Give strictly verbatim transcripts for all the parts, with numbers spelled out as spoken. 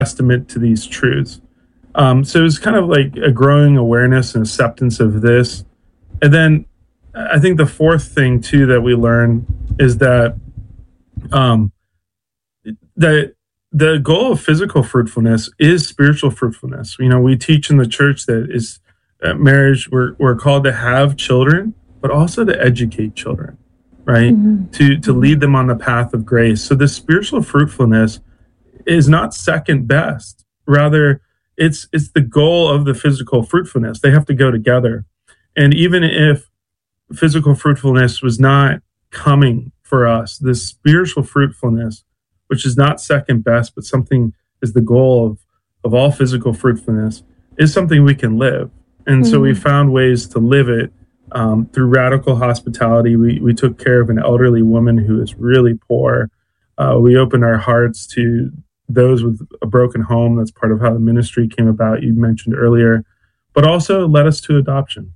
testament to these truths. Um, so it was kind of like a growing awareness and acceptance of this. And then I think the fourth thing too that we learn is that um, that the goal of physical fruitfulness is spiritual fruitfulness. You know, we teach in the church that is uh, marriage. We're we're called to have children, but also to educate children, right? Mm-hmm. To to lead them on the path of grace. So the spiritual fruitfulness is not second best. Rather, it's it's the goal of the physical fruitfulness. They have to go together. And even if physical fruitfulness was not coming for us, this spiritual fruitfulness, which is not second best, but something is the goal of, of all physical fruitfulness, is something we can live. And mm-hmm. so we found ways to live it um, through radical hospitality. We, we took care of an elderly woman who is really poor. Uh, we opened our hearts to those with a broken home. That's part of how the ministry came about, you mentioned earlier, but also led us to adoption.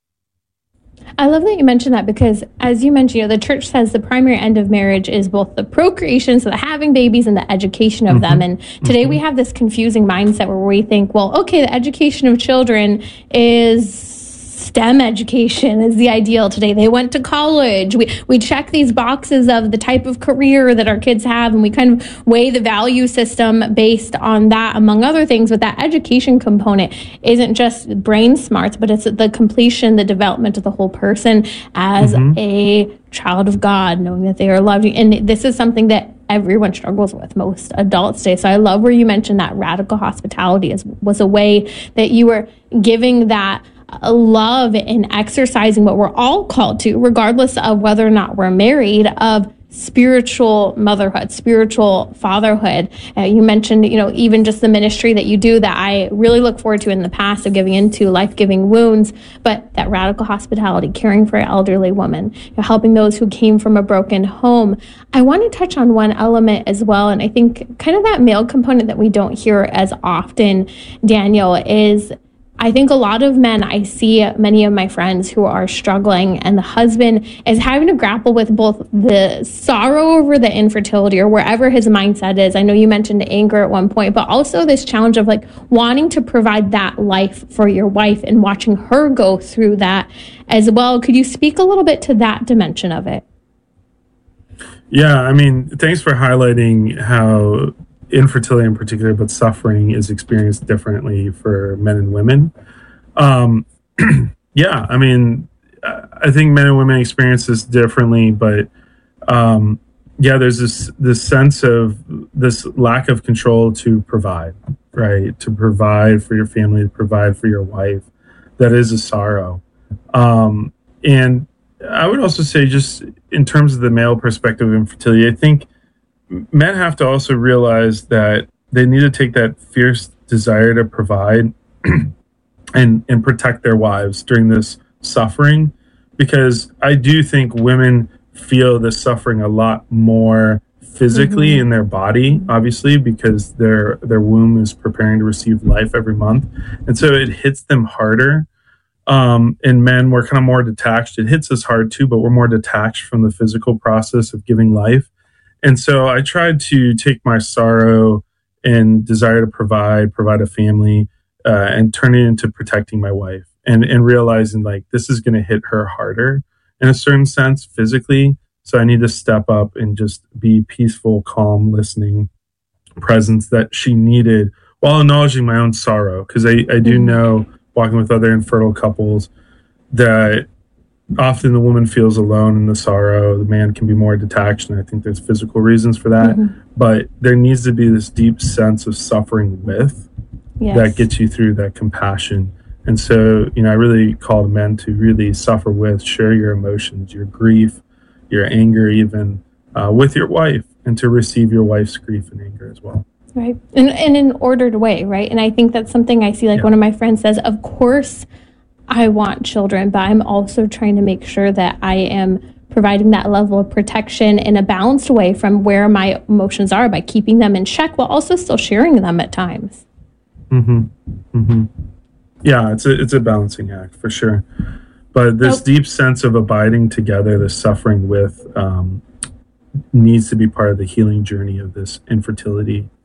I love that you mentioned that because, as you mentioned, you know, the church says the primary end of marriage is both the procreation, so the having babies, and the education of mm-hmm. them. And today mm-hmm. we have this confusing mindset where we think, well, okay, the education of children is STEM education is the ideal today. They went to college. We we check these boxes of the type of career that our kids have, and we kind of weigh the value system based on that, among other things. But that education component isn't just brain smarts, but it's the completion, the development of the whole person as mm-hmm. a child of God, knowing that they are loved. And this is something that everyone struggles with, most adults today. So I love where you mentioned that radical hospitality is, was a way that you were giving that love and exercising what we're all called to, regardless of whether or not we're married, of spiritual motherhood, spiritual fatherhood. Uh, you mentioned, you know, even just the ministry that you do that I really look forward to in the past of giving into life-giving wounds, but that radical hospitality, caring for an elderly woman, you know, helping those who came from a broken home. I want to touch on one element as well, and I think kind of that male component that we don't hear as often, Daniel, is I think a lot of men, I see many of my friends who are struggling, and the husband is having to grapple with both the sorrow over the infertility or wherever his mindset is. I know you mentioned anger at one point, but also this challenge of like wanting to provide that life for your wife and watching her go through that as well. Could you speak a little bit to that dimension of it? Yeah, I mean, thanks for highlighting how infertility in particular, but suffering is experienced differently for men and women. Um, yeah, I mean, I think men and women experience this differently, but um, yeah, there's this this sense of this lack of control to provide, right? To provide for your family, to provide for your wife. That is a sorrow. Um, and I would also say, just in terms of the male perspective of infertility, I think men have to also realize that they need to take that fierce desire to provide and and protect their wives during this suffering, because I do think women feel this suffering a lot more physically mm-hmm. in their body, obviously, because their their womb is preparing to receive life every month, and so it hits them harder. Um, and men, we're kind of more detached. It hits us hard too, but we're more detached from the physical process of giving life. And so I tried to take my sorrow and desire to provide, provide a family, uh, and turn it into protecting my wife and, and realizing like this is going to hit her harder in a certain sense physically. So I need to step up and just be peaceful, calm, listening presence that she needed while acknowledging my own sorrow. Because I, I do know, walking with other infertile couples, that often the woman feels alone in the sorrow. The man can be more detached, and I think there's physical reasons for that. Mm-hmm. But there needs to be this deep sense of suffering with yes. that gets you through that compassion. And so, you know, I really call men to really suffer with, share your emotions, your grief, your anger, even uh, with your wife, and to receive your wife's grief and anger as well. Right. In, in an ordered way, right? And I think that's something I see, like yeah. one of my friends says, of course, I want children, but I'm also trying to make sure that I am providing that level of protection in a balanced way from where my emotions are by keeping them in check while also still sharing them at times. Mm-hmm. Mm-hmm. Yeah, it's a, it's a balancing act for sure. But this oh. deep sense of abiding together, the suffering with, um, needs to be part of the healing journey of this infertility